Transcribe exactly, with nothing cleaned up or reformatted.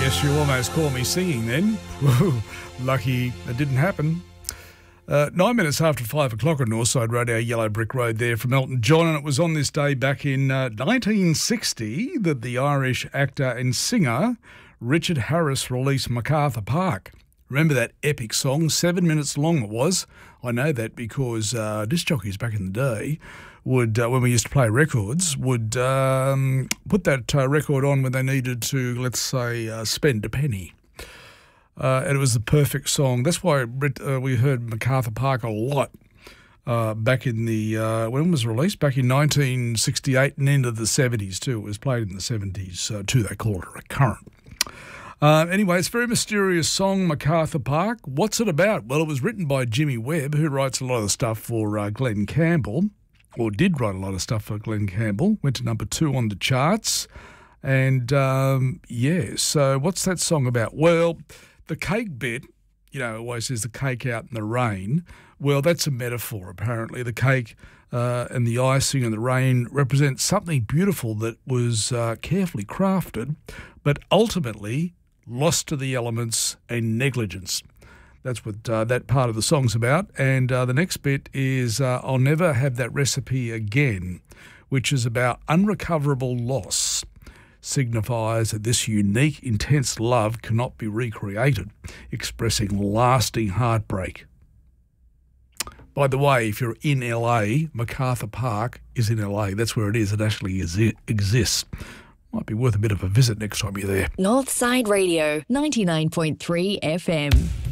Yes, you almost caught me singing then. Lucky it didn't happen. Uh, nine minutes after five o'clock on Northside Radio, Yellow Brick Road there from Elton John, and it was on this day back in uh, nineteen sixty that the Irish actor and singer Richard Harris released MacArthur Park. Remember that epic song? Seven minutes long it was. I know that because uh, disc jockeys back in the day would, uh, when we used to play records, would um, put that uh, record on when they needed to, let's say, uh, spend a penny. Uh, and it was the perfect song. That's why uh, we heard MacArthur Park a lot uh, back in the, uh, when it was released? Back in nineteen sixty-eight and into the seventies too. It was played in the seventies uh, too. They call it a recurrent. Uh, anyway, it's a very mysterious song, MacArthur Park. What's it about? Well, it was written by Jimmy Webb, who writes a lot of stuff for uh, Glenn Campbell, or did write a lot of stuff for Glenn Campbell. Went to number two on the charts. And, um, yeah, so what's that song about? Well, the cake bit, you know, always says the cake out in the rain. Well, that's a metaphor, apparently. The cake uh, and the icing and the rain represent something beautiful that was uh, carefully crafted, but ultimately lost to the elements and negligence. That's what uh, that part of the song's about. And uh, the next bit is uh, I'll Never Have That Recipe Again, which is about unrecoverable loss. Signifies that this unique, intense love cannot be recreated, expressing lasting heartbreak. By the way, if you're in L A, MacArthur Park is in L A. That's where it is. It actually is, it exists. Might be worth a bit of a visit next time you're there. Northside Radio, ninety-nine point three F M.